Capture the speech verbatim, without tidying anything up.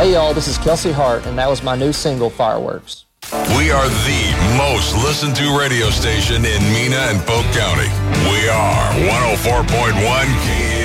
Hey y'all, this is Kelsey Hart, and that was my new single, Fireworks. We are the most listened to radio station in Mena and Polk County. We are one oh four point one K